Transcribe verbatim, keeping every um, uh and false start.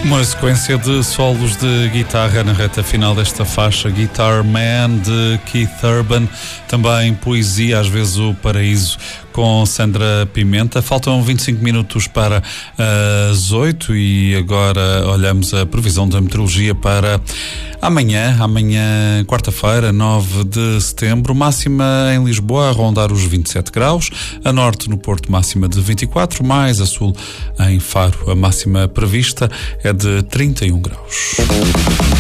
Uma sequência de solos de guitarra na reta final desta faixa, Guitar Man, de Keith Urban. Também poesia, às vezes o paraíso, com Sandra Pimenta. Faltam vinte e cinco minutos para as oito e agora olhamos a previsão da meteorologia para amanhã, amanhã quarta-feira, nove de setembro, máxima em Lisboa a rondar os vinte e sete graus, a norte no Porto máxima de vinte e quatro, mais a sul em Faro a máxima prevista é de trinta e um graus.